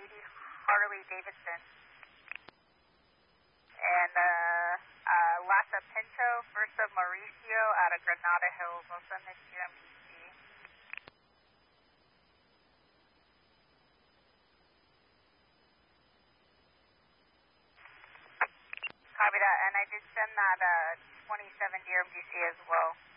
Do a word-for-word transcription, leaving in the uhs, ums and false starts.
eighty Harley Davidson. And uh, uh, Lhasa Pinto, first of Mauricio, out of Granada Hills. I'll send this to M D C. Copy that, and I did send that uh, twenty-seven to your M D C as well.